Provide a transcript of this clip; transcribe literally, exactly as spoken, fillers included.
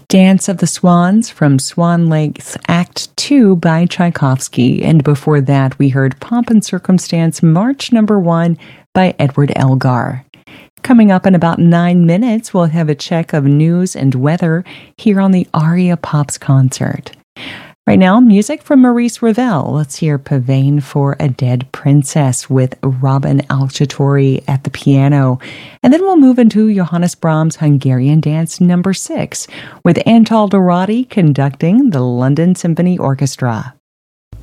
Dance of the Swans from Swan Lake's Act two by Tchaikovsky. And before that, we heard Pomp and Circumstance March Number one by Edward Elgar. Coming up in about nine minutes, we'll have a check of news and weather here on the Aria Pops concert. Right now, music from Maurice Ravel. Let's hear Pavane for a Dead Princess with Robin Alciatori at the piano. And then we'll move into Johannes Brahms' Hungarian Dance Number six with Antal Dorati conducting the London Symphony Orchestra.